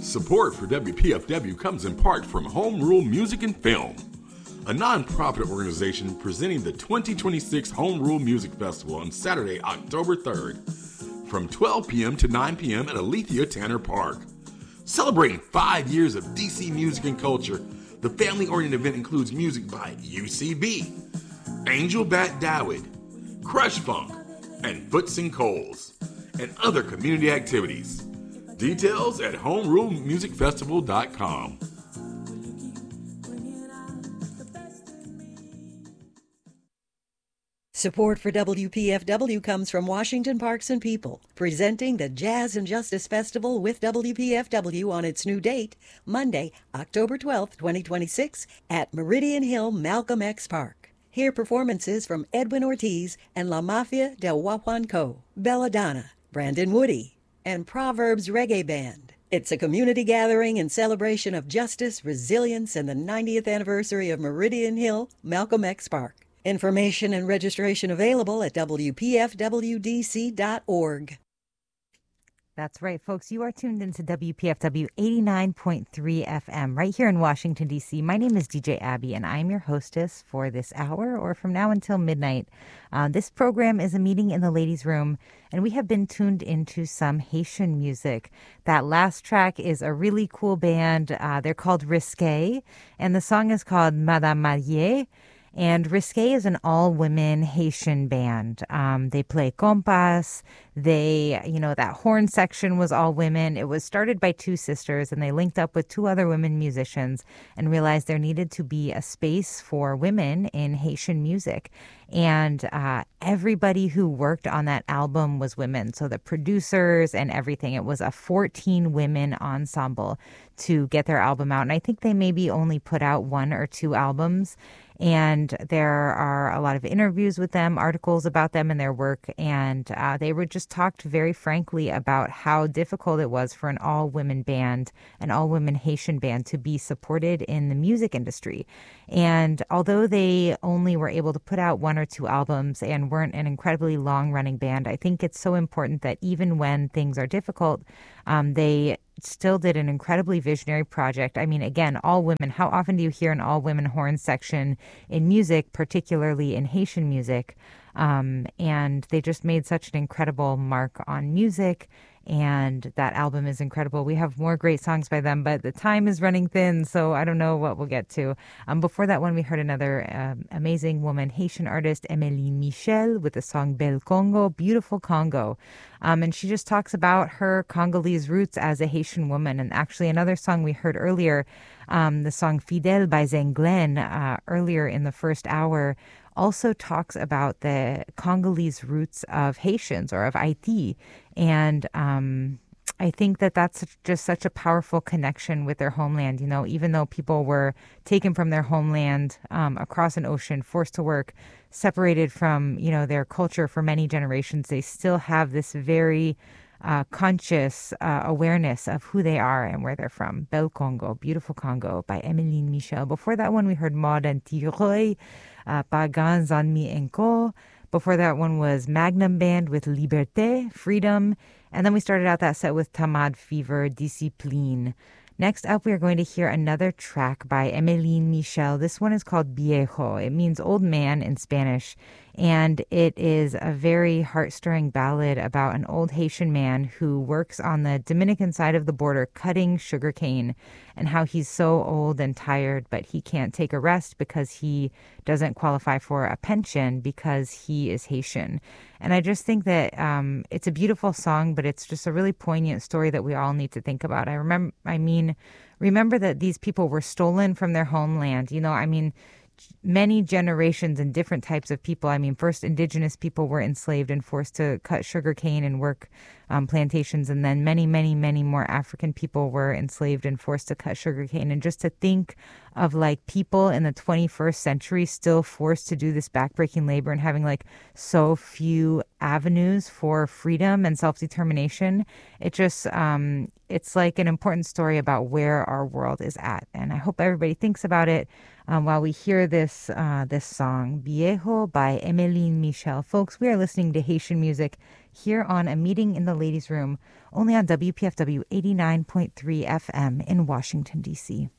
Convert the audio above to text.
Support for WPFW comes in part from Home Rule Music and Film, a non-profit organization presenting the 2026 Home Rule Music Festival on Saturday, October 3rd, from 12 p.m. to 9 p.m. at Alethea Tanner Park. Celebrating 5 years of DC music and culture, the family-oriented event includes music by UCB, Angel Bat Dawid, Crush Funk, and Foots and Coles, and other community activities. Details at homerulemusicfestival.com. Support for WPFW comes from Washington Parks and People, presenting the Jazz and Justice Festival with WPFW on its new date, Monday, October 12th, 2026, at Meridian Hill Malcolm X Park. Hear performances from Edwin Ortiz and La Mafia del Huahuanco, Belladonna, Brandon Woody, and Proverbs Reggae Band. It's a community gathering in celebration of justice, resilience, and the 90th anniversary of Meridian Hill Malcolm X Park. Information and registration available at WPFWDC.org. That's right, folks. You are tuned into WPFW 89.3 FM right here in Washington, D.C. My name is DJ Abby, and I'm your hostess for this hour or from now until midnight. This program is a meeting in the ladies' room, and we have been tuned into some Haitian music. That last track is a really cool band. They're called Risqué, and the song is called Madame Mariée. And Risqué is an all-women Haitian band. They play compas. That horn section was all women. It was started by two sisters, and they linked up with two other women musicians and realized there needed to be a space for women in Haitian music. And everybody who worked on that album was women. So the producers and everything. It was a 14-women ensemble to get their album out. And I think they maybe only put out 1 or 2 albums. And there are a lot of interviews with them, articles about them and their work. And they were just talked very frankly about how difficult it was for an all-women band, an all-women Haitian band, to be supported in the music industry. And although they only were able to put out 1 or 2 albums and weren't an incredibly long-running band, I think it's so important that even when things are difficult, they still did an incredibly visionary project. I mean, again, all women. How often do you hear an all-women horn section in music, particularly in Haitian music? And they just made such an incredible mark on music, and that album is incredible. We have more great songs by them, but the time is running thin, so I don't know what we'll get to. Before that one, we heard another amazing woman, Haitian artist, Emeline Michel, with the song Bel Congo, Beautiful Congo. And she just talks about her Congolese roots as a Haitian woman. And actually another song we heard earlier, the song Fidèle by Zenglen, earlier in the first hour, also talks about the Congolese roots of Haitians or of Haiti. And I think that that's just such a powerful connection with their homeland. You know, even though people were taken from their homeland across an ocean, forced to work, separated from, their culture for many generations, they still have this very conscious awareness of who they are and where they're from. Bel Congo, Beautiful Congo by Emeline Michel. Before that one, we heard Maud and Tiroy, Pagan Zanmi Enko. Before that one was Magnum Band with Liberté, Freedom. And then we started out that set with Tamad Fever, Discipline. Next up, we are going to hear another track by Emeline Michel. This one is called Viejo. It means old man in Spanish. And it is a very heart-stirring ballad about an old Haitian man who works on the Dominican side of the border cutting sugarcane, and how he's so old and tired, but he can't take a rest because he doesn't qualify for a pension because he is Haitian. And I just think that it's a beautiful song, but it's just a really poignant story that we all need to think about. Remember that these people were stolen from their homeland. Many generations and different types of people. First indigenous people were enslaved and forced to cut sugarcane and work plantations. And then many, many, many more African people were enslaved and forced to cut sugarcane. And just to think of people in the 21st century still forced to do this backbreaking labor and having so few avenues for freedom and self-determination. It just, it's an important story about where our world is at. And I hope everybody thinks about it. while we hear this song, Viejo by Emeline Michel. Folks, we are listening to Haitian music here on A Meeting in the Ladies' Room, only on WPFW 89.3 FM in Washington, D.C.